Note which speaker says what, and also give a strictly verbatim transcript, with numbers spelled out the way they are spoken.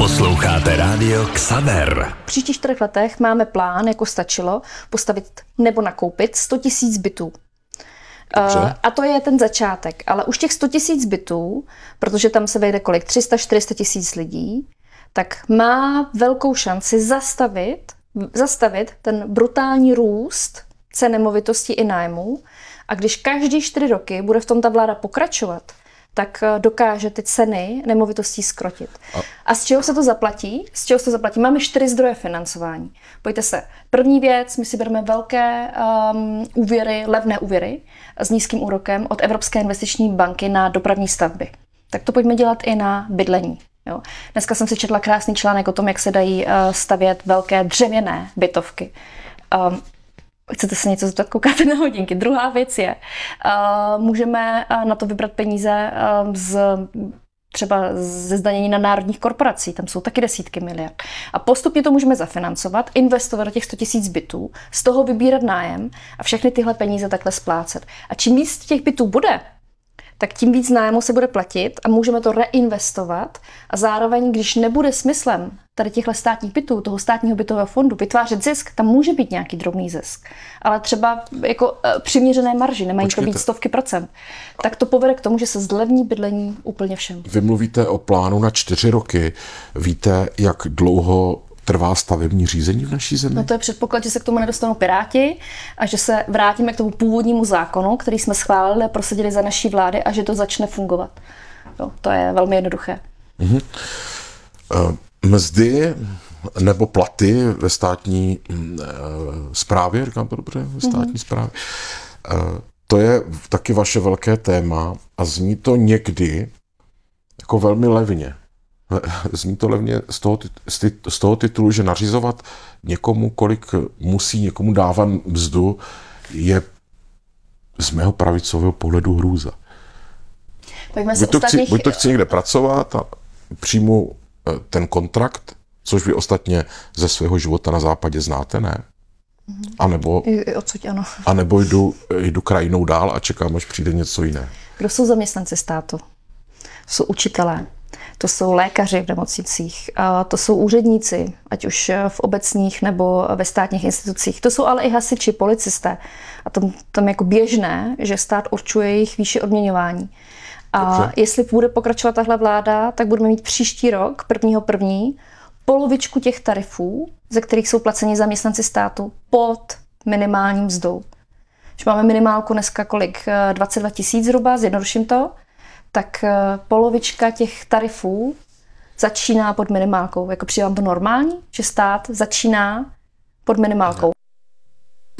Speaker 1: Posloucháte rádio Xaver.
Speaker 2: V příštích čtyřech letech máme plán, jako stačilo, postavit nebo nakoupit sto tisíc bytů. Uh, a to je ten začátek. Ale už těch sto tisíc bytů, protože tam se vejde kolik? tři sta až čtyři sta tisíc lidí, tak má velkou šanci zastavit, zastavit ten brutální růst cen nemovitostí i nájmů. A když každý čtyři roky bude v tom ta vláda pokračovat, tak dokáže ty ceny nemovitostí zkrotit. A... a z čeho se to zaplatí? Z čeho se to zaplatí? Máme čtyři zdroje financování. Pojďte se. První věc, my si bereme velké um, úvěry, levné úvěry s nízkým úrokem od Evropské investiční banky na dopravní stavby. Tak to pojďme dělat i na bydlení. Jo. Dneska jsem si četla krásný článek o tom, jak se dají uh, stavět velké dřevěné bytovky. Um, Chcete se něco zeptat, koukáte na hodinky. Druhá věc je, uh, můžeme na to vybrat peníze uh, z třeba ze zdanění na národních korporací, tam jsou taky desítky miliard. A postupně to můžeme zafinancovat, investovat do těch sto tisíc bytů, z toho vybírat nájem a všechny tyhle peníze takhle splácet. A čím víc těch bytů bude, tak tím víc nájmu se bude platit a můžeme to reinvestovat a zároveň, když nebude smyslem tady těchto státních bytů, toho státního bytového fondu vytvářet zisk, tam může být nějaký drobný zisk, ale třeba jako přiměřené marži, nemají Počkejte. to být stovky procent, tak to povede k tomu, že se zlevní bydlení úplně všem.
Speaker 3: Vy mluvíte o plánu na čtyři roky. Víte, jak dlouho trvá stavební řízení v naší zemi?
Speaker 2: No to je předpoklad, že se k tomu nedostanou Piráti a že se vrátíme k tomu původnímu zákonu, který jsme schválili a prosadili za naší vlády a že to začne fungovat. Jo, to je velmi jednoduché.
Speaker 3: Uh-huh. Uh, mzdy nebo platy ve státní uh, správě, říkám to dobře, ve státní uh-huh. správě, uh, to je taky vaše velké téma a zní to někdy jako velmi levně. Zní to levně z toho, z toho titulu, že nařizovat někomu, kolik musí někomu dávat mzdu, je z mého pravicového pohledu hrůza. Buď to, ostatních... chci, buď to chci někde pracovat a přijmu ten kontrakt, což vy ostatně ze svého života na západě znáte, ne?
Speaker 2: Mm-hmm.
Speaker 3: A nebo,
Speaker 2: I, odsud, ano.
Speaker 3: A nebo jdu, jdu krajinou dál a čekám, až přijde něco jiné.
Speaker 2: Kdo jsou zaměstnanci státu? Jsou učitelé. To jsou lékaři v nemocnicích, to jsou úředníci, ať už v obecních nebo ve státních institucích. To jsou ale i hasiči, policisté. A tam, tam jako běžné, že stát určuje jejich výši odměňování. A Dobře. jestli bude pokračovat tahle vláda, tak budeme mít příští rok, prvního první, polovičku těch tarifů, ze kterých jsou placeni zaměstnanci státu pod minimálním mzdou. Když máme minimálku dneska kolik? dvacet dva tisíc zhruba, zjednoduším to. Tak polovička těch tarifů začíná pod minimálkou. Jako přijde vám to normální, že stát začíná pod minimálkou?